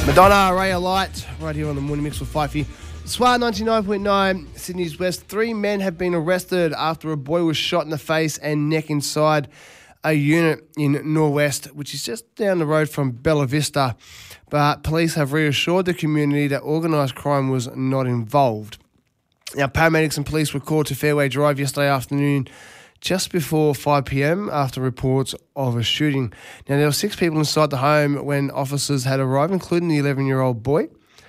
Madonna, Ray of Light, right here on the Morning Mix with Fifey. SWAT 99.9, Sydney's West. 3 men have been arrested after a boy was shot in the face and neck inside a unit in Norwest, which is just down the road from Bella Vista. But police have reassured the community that organised crime was not involved. Now, paramedics and police were called to Fairway Drive yesterday afternoon just before 5 p.m. after reports of a shooting. Now, there were 6 people inside the home when officers had arrived, including the 11-year-old boy.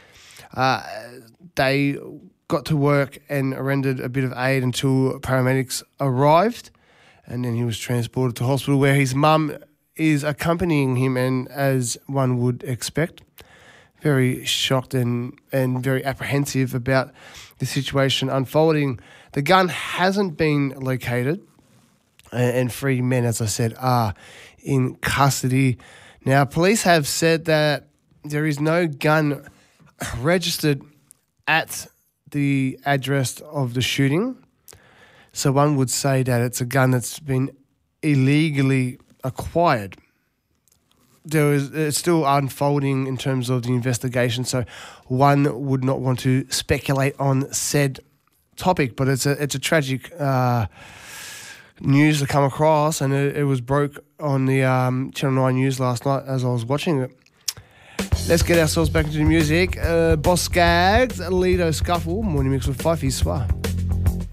They got to work and rendered a bit of aid until paramedics arrived, and then he was transported to hospital where his mum is accompanying him, and as one would expect, very shocked and very apprehensive about the situation unfolding. The gun hasn't been located, and 3 men, as I said, are in custody. Now, police have said that there is no gun registered at the address of the shooting. So one would say that it's a gun that's been illegally acquired. It's still unfolding in terms of the investigation, so one would not want to speculate on said topic, but it's a tragic news to come across, and it was broke on the Channel 9 News last night as I was watching it. Let's get ourselves back into the music. Boss Skaggs, Lido Scuffle, Morning Mix with Fifey Swa.